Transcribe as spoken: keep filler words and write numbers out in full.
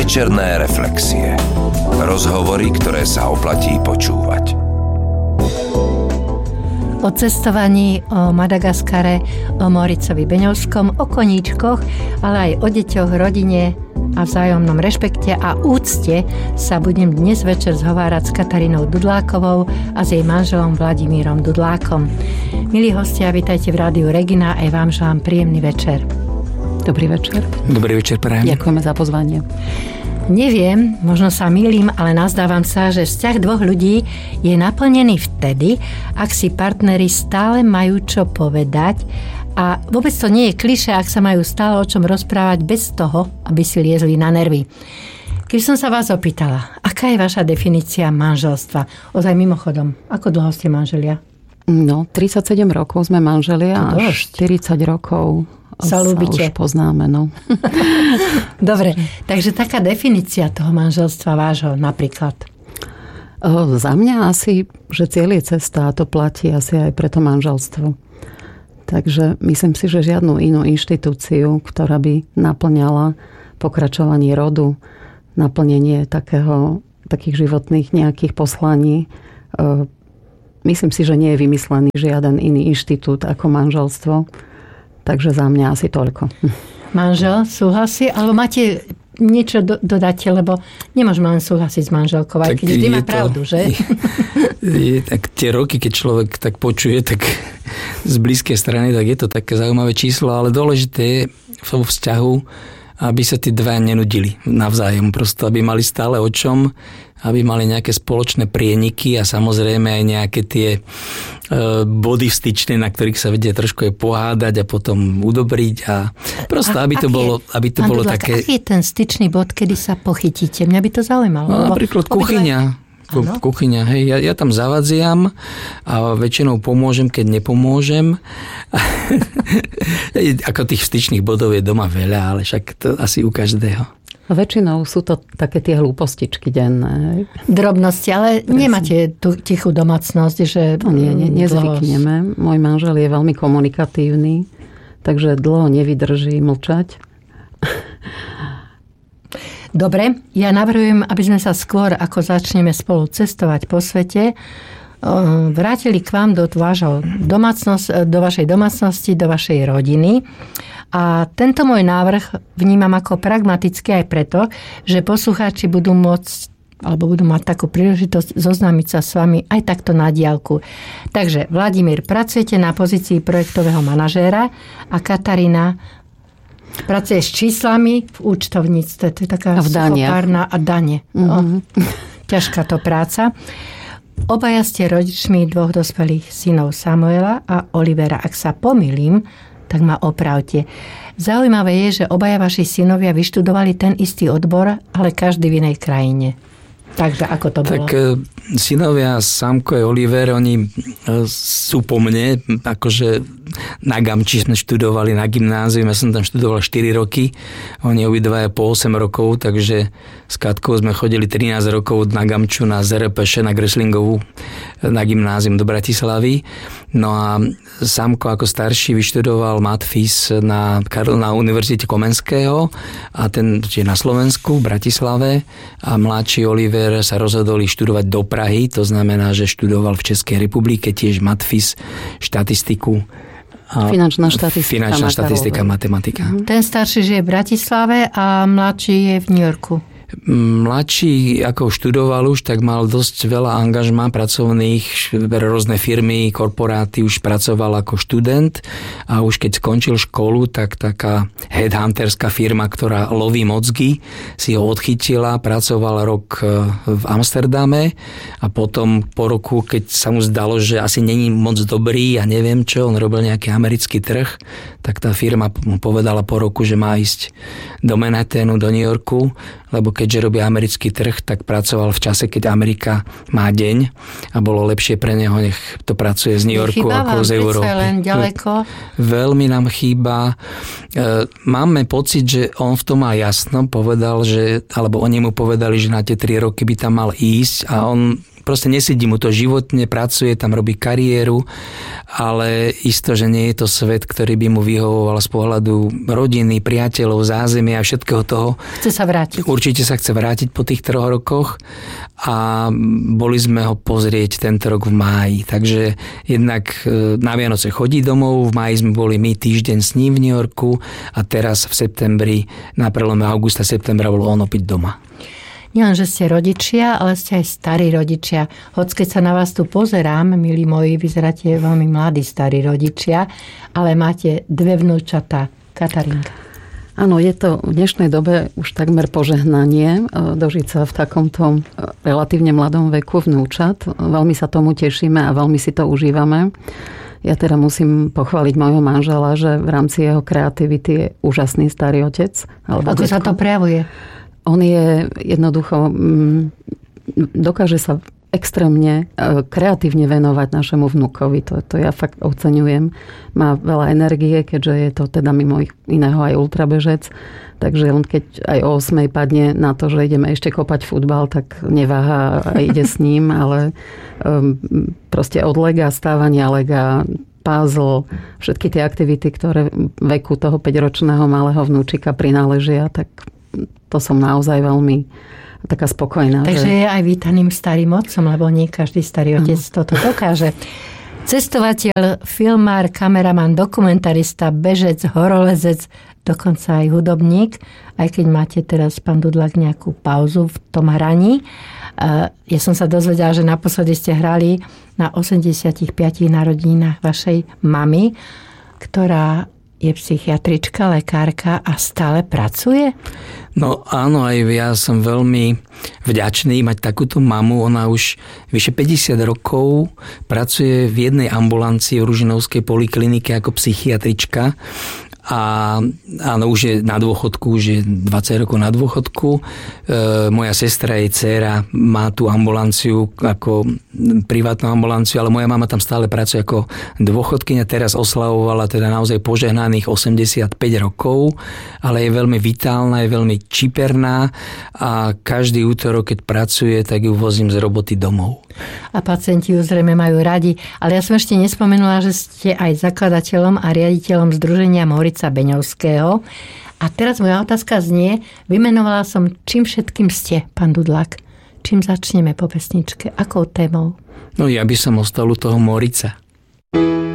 Večerné reflexie. Rozhovory, ktoré sa oplatí počúvať. O cestovaní, o Madagaskare, o Moricovi Beňovskom, o koníčkoch, ale aj o deťoch, rodine a vzájomnom rešpekte a úcte sa budem dnes večer zhovárať s Katarínou Dudlákovou a s jej manželom Vladimírom Dudlákom. Milí hostia, vítajte v Rádiu Regina, aj vám želám príjemný večer. Dobrý večer. Dobrý večer, prajem. Ďakujeme za pozvanie. Neviem, možno sa mýlim, ale nazdávam sa, že vzťah dvoch ľudí je naplnený vtedy, ak si partneri stále majú čo povedať a vôbec to nie je klišé, ak sa majú stále o čom rozprávať bez toho, aby si liezli na nervy. Keď som sa vás opýtala, aká je vaša definícia manželstva? Ozaj mimochodom, ako dlho ste manželia? No, tridsaťsedem rokov sme manželia a štyridsať rokov sa ľúbite. Už poznáme, no. Dobre, takže taká definícia toho manželstva vášho napríklad. O, za mňa asi, že cieľ je cesta a to platí asi aj pre to manželstvo. Takže myslím si, že žiadnu inú inštitúciu, ktorá by naplňala pokračovanie rodu, naplnenie takého, takých životných nejakých poslaní, o, myslím si, že nie je vymyslený žiaden iný inštitút ako manželstvo. Takže za mňa asi toľko. Manžel súhlasí? Alebo máte niečo do, dodáte? Lebo nemôžeme len súhlasiť s manželkou, aj keď vždy má pravdu, že? Je, tak tie roky, keď človek tak počuje, tak z blízkej strany, tak je to také zaujímavé číslo, ale dôležité je v tom vzťahu, aby sa tí dva nenudili navzájom. Prosto, aby mali stále o čom, aby mali nejaké spoločné prieniky a samozrejme aj nejaké tie e, body vstyčné, na ktorých sa vedia trošku aj pohádať a potom udobriť a prosto, a, aby to bolo, aby to bolo Dudlák, také... Aký je ten styčný bod, kedy sa pochytíte? Mňa by to zaujímalo. No, napríklad kuchyňa. Ano? Kuchyňa, hej, ja, ja tam zavadziam a väčšinou pomôžem, keď nepomôžem. Ako tých vstyčných bodov je doma veľa, ale však to asi u každého. A väčšinou sú to také tie hlúpostičky denné. Drobnosti, ale presne. Nemáte tú tichú domácnosť, že... To nie, nie, nezvykneme. Môj manžel je veľmi komunikatívny, takže dlho nevydrží mlčať. Dobre, ja navrhujem, aby sme sa skôr, ako začneme spolu cestovať po svete, vrátili k vám do, domácnosť, do vašej domácnosti, do vašej rodiny. A tento môj návrh vnímam ako pragmatický aj preto, že poslucháči budú môcť alebo budú mať takú príležitosť zoznámiť sa s vami aj takto na diaľku. Takže, Vladimír, pracujete na pozícii projektového manažéra a Katarína pracuje s číslami v účtovníctve. To je taká suchopárna a dane. Mm-hmm. O, ťažká to práca. Obaja ste rodičmi dvoch dospelých synov Samuela a Olivera. Ak sa pomýlim, tak ma opravte. Zaujímavé je, že obaja vaši synovia vyštudovali ten istý odbor, ale každý v inej krajine. Takže ako to bolo? Tak synovia Samko a Oliver, oni sú po mne, akože na Gamči sme študovali na gymnáziu, ja som tam študoval štyri roky, oni obidvaja po osem rokov, takže s Katkou sme chodili trinásť rokov na Gamču, na zet er pé š, na Greslingovú, na gymnázium do Bratislavy. No a Samko ako starší vyštudoval matfis na, na Univerzite Komenského a ten je na Slovensku, v Bratislave a mladší Oliver sa rozhodol študovať do Prahy, to znamená, že študoval v Českej republike tiež matfis, štatistiku. Finančná štatistika. Finančná štatistika, matematika. Ten starší žije v Bratislave a mladší je v New Yorku. Mladší, ako študoval už, tak mal dosť veľa angažmá pracovných, rôzne firmy, korporáty, už pracoval ako študent a už keď skončil školu, tak taká headhunterská firma, ktorá loví mozgy, si ho odchytila, pracoval rok v Amsterdame a potom po roku, keď sa mu zdalo, že asi není moc dobrý a neviem čo, on robil nejaký americký trh, tak tá firma mu povedala po roku, že má ísť do Manhattanu, do New Yorku, lebo keďže robí americký trh, tak pracoval v čase, keď Amerika má deň a bolo lepšie pre neho, nech to pracuje z New Yorku ako z Európy. Len ďaleko? Veľmi nám chýba. Máme pocit, že on v tom má jasno, povedal, že, alebo oni mu povedali, že na tie tri roky by tam mal ísť a on proste nesedí mu to životne, pracuje tam, robí kariéru, ale isto, že nie je to svet, ktorý by mu vyhovoval z pohľadu rodiny, priateľov, zázemia a všetkého toho. Chce sa vrátiť. Určite sa chce vrátiť po tých troch rokoch a boli sme ho pozrieť tento rok v máji. Takže jednak na Vianoce chodí domov, v máji sme boli my týždeň s ním v New Yorku a teraz v septembri, na prelome augusta, septembra bol on opäť doma. Nielen, že ste rodičia, ale ste aj starí rodičia. Hoď keď sa na vás tu pozerám, milí moji, vyzeráte veľmi mladí starí rodičia, ale máte dve vnúčatá. Katarínka. Áno, je to v dnešnej dobe už takmer požehnanie dožiť sa v takomto relatívne mladom veku vnúčat. Veľmi sa tomu tešíme a veľmi si to užívame. Ja teda musím pochváliť môjho manžela, že v rámci jeho kreativity je úžasný starý otec. Ako detko. Sa to prejavuje? On je jednoducho, dokáže sa extrémne kreatívne venovať našemu vnukovi. To, to ja fakt oceňujem. Má veľa energie, keďže je to teda mimo iného aj ultrabežec. Takže on keď aj o osmej padne na to, že ideme ešte kopať futbal, tak neváha a ide s ním, ale um, proste od lega, stávania lega, puzzle, všetky tie aktivity, ktoré veku toho päťročného malého vnúčika prináležia, tak to som naozaj veľmi taká spokojná. Takže že... je aj vítaným starým otcom, lebo nie každý starý otec uh-huh. toto dokáže. Cestovateľ, filmár, kameraman, dokumentarista, bežec, horolezec, dokonca aj hudobník, aj keď máte teraz, pán Dudlák, nejakú pauzu v tom hraní. Ja som sa dozvedela, že naposledy ste hrali na osemdesiatich piatich narodeninách vašej mamy, ktorá je psychiatrička, lekárka a stále pracuje? No áno, aj ja som veľmi vďačný mať takúto mamu. Ona už vyše päťdesiat rokov pracuje v jednej ambulancii v Ružinovskej poliklinike ako psychiatrička. A áno, už je na dôchodku, už je dvadsať rokov na dôchodku. E, moja sestra, jej dcéra má tú ambulanciu ako privátnu ambulanciu, ale moja mama tam stále pracuje ako dôchodkyňa. Teraz oslavovala teda naozaj požehnaných osemdesiatpäť rokov, ale je veľmi vitálna, je veľmi čiperná a každý útorok, keď pracuje, tak ju vozím z roboty domov. A pacienti ju zrejme majú radi. Ale ja som ešte nespomenula, že ste aj zakladateľom a riaditeľom Združenia Morica Beňovského. A teraz moja otázka znie, vymenovala som, čím všetkým ste, pán Dudlák. Čím začneme po pesničke? Akou témou? No ja by som ostal u toho Morica.